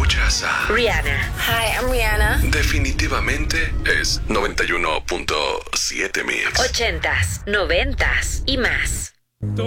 escuchas a Rihanna. Hi, I'm Rihanna. Definitivamente es 91.7 Mix. 80s, 90s y más.